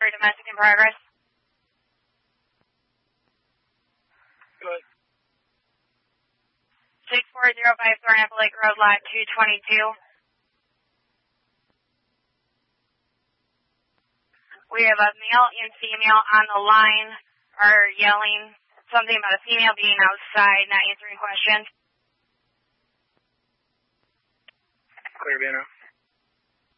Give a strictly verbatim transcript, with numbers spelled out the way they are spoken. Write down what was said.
for domestic in progress. Go ahead. six four zero five Thornapple Lake Road, lot two twenty-two. We have a male and female on the line are yelling something about a female being outside, not answering questions. Clear, Vienna.